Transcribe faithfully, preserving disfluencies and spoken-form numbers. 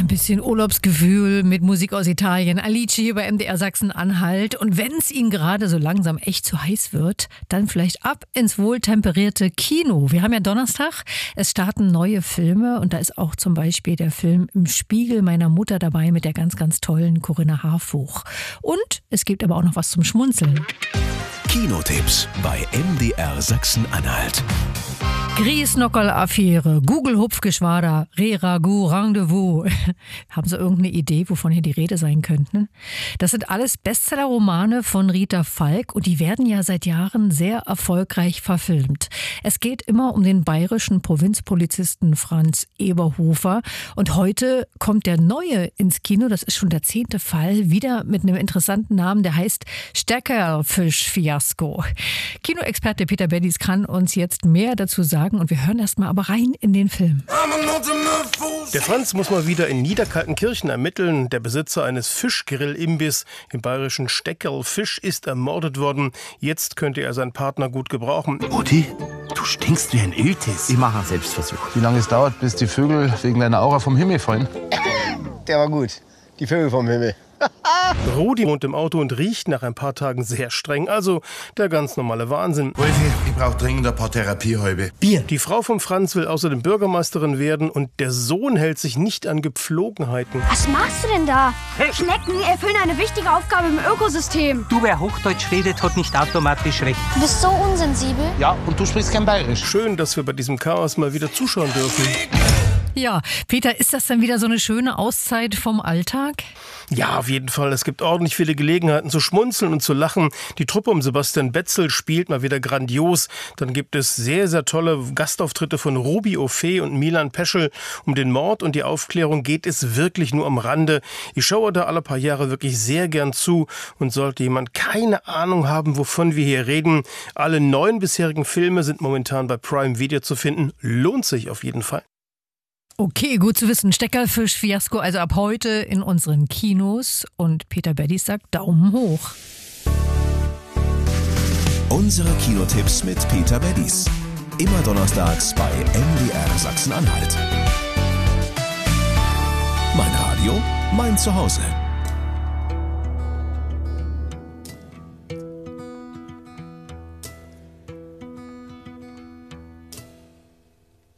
bisschen Urlaubsgefühl mit Musik aus Italien. Alice hier bei M D R Sachsen-Anhalt. Und wenn es Ihnen gerade so langsam echt zu heiß wird, dann vielleicht ab ins wohltemperierte Kino. Wir haben ja Donnerstag, es starten neue Filme und da ist auch zum Beispiel der Film Im Spiegel meiner Mutter dabei mit der ganz, ganz tollen Corinna Harfouch. Und es gibt aber auch noch was zum Schmunzeln. Kinotipps bei M D R Sachsen-Anhalt. Griesnockerl-Affäre, Google-Hupfgeschwader, Re-Ragout, Rendezvous. Haben Sie irgendeine Idee, wovon hier die Rede sein könnten? Das sind alles Bestseller-Romane von Rita Falk und die werden ja seit Jahren sehr erfolgreich verfilmt. Es geht immer um den bayerischen Provinzpolizisten Franz Eberhofer und heute kommt der Neue ins Kino, das ist schon der zehnte Fall, wieder mit einem interessanten Namen, der heißt Steckerlfisch-Fiasko. Kinoexperte Peter Beddies kann uns jetzt mehr dazu sagen. Und wir hören erst mal aber rein in den Film. Der Franz muss mal wieder in Niederkaltenkirchen ermitteln. Der Besitzer eines Fischgrill-Imbiss im bayerischen Steckerl-Fisch ist ermordet worden. Jetzt könnte er seinen Partner gut gebrauchen. Rudi, du stinkst wie ein Iltis. Ich mache einen Selbstversuch. Wie lange es dauert, bis die Vögel wegen deiner Aura vom Himmel fallen? Der war gut. Die Vögel vom Himmel. Rudi wohnt im Auto und riecht nach ein paar Tagen sehr streng. Also der ganz normale Wahnsinn. Wolfi, ich brauch dringend ein paar Therapiehalbe. Bier. Die Frau von Franz will außerdem Bürgermeisterin werden und der Sohn hält sich nicht an Gepflogenheiten. Was machst du denn da? Hey. Schnecken erfüllen eine wichtige Aufgabe im Ökosystem. Du, wer Hochdeutsch redet, hat nicht automatisch recht. Du bist so unsensibel. Ja, und du sprichst kein Bayerisch. Schön, dass wir bei diesem Chaos mal wieder zuschauen dürfen. Ja, Peter, ist das dann wieder so eine schöne Auszeit vom Alltag? Ja, auf jeden Fall. Es gibt ordentlich viele Gelegenheiten zu schmunzeln und zu lachen. Die Truppe um Sebastian Betzel spielt mal wieder grandios. Dann gibt es sehr, sehr tolle Gastauftritte von Ruby Ophé und Milan Peschel. Um den Mord und die Aufklärung geht es wirklich nur am Rande. Ich schaue da alle paar Jahre wirklich sehr gern zu. Und sollte jemand keine Ahnung haben, wovon wir hier reden, alle neun bisherigen Filme sind momentan bei Prime Video zu finden. Lohnt sich auf jeden Fall. Okay, gut zu wissen. Steckerlfisch-Fiasko also ab heute in unseren Kinos. Und Peter Beddies sagt Daumen hoch. Unsere Kinotipps mit Peter Beddies. Immer donnerstags bei M D R Sachsen-Anhalt. Mein Radio, mein Zuhause.